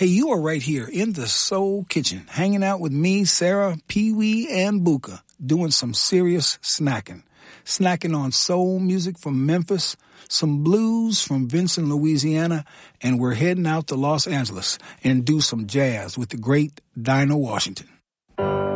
Hey, you are right here in the Soul Kitchen, hanging out with me, Sarah, Pee-wee, and Buka, doing some serious snacking. Snacking on soul music from Memphis, some blues from Vincent, Louisiana, and we're heading out to Los Angeles and do some jazz with the great Dinah Washington.